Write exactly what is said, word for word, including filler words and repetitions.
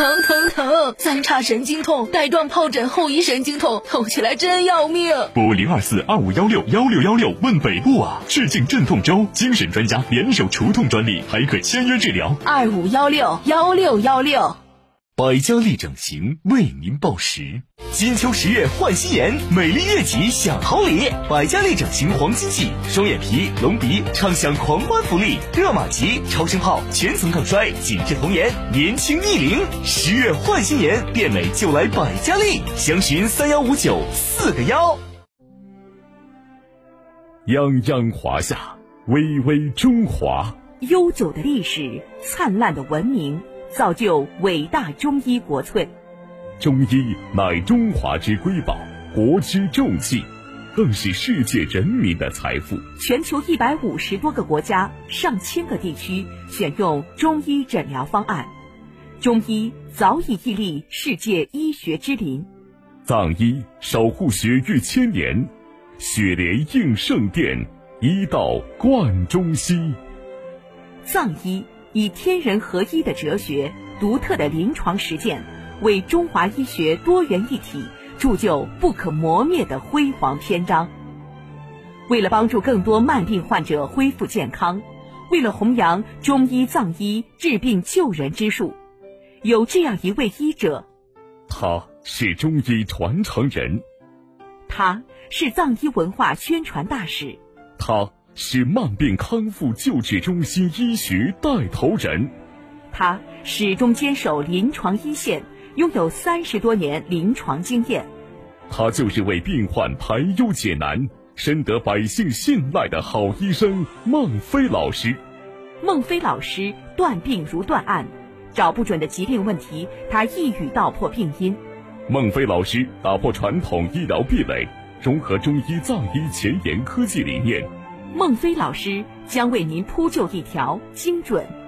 疼疼疼！三叉神经痛，带状疱疹后遗神经痛，痛起来真要命。 拨零二四二五幺六幺六幺六问北部啊！致敬镇痛周，精神专家联手除痛专利，还可签约治疗。 二五幺六幺六幺六。 百家丽整形为您报时。 金秋十月换新颜，美丽悦己享好礼。百家丽整形黄金季，双眼皮、隆鼻畅享狂欢福利，热玛吉、超声炮全层抗衰，紧致童颜，年轻逆龄。十月换新颜，变美就来百家丽，详询三幺五九四个幺。 泱泱华夏，巍巍中华。 悠久的历史，灿烂的文明，造就伟大中医国粹。 中医乃中华之瑰宝，国之重器，更是世界人民的财富。 全球一百五十多个国家、上千个地区选用中医诊疗方案，中医早已屹立世界医学之林。 藏医守护血域千年，血莲应圣殿，医道贯中西。 藏医以天人合一的哲学、独特的临床实践，为中华医学多元一体铸就不可磨灭的辉煌篇章。为了帮助更多慢病患者恢复健康，为了弘扬中医藏医治病救人之术，有这样一位医者， 他是中医传承人， 他是藏医文化宣传大使， 他是慢病康复救治中心医学带头人， 他始终坚守临床一线，拥有三十多年临床经验。 他就是为病患排忧解难，深得百姓信赖的好医生孟非老师。 孟非老师断病如断案，找不准的疾病问题，他一语道破病因。 孟非老师打破传统医疗壁垒，融合中医藏医前沿科技理念。 孟非老师将为您铺就一条精准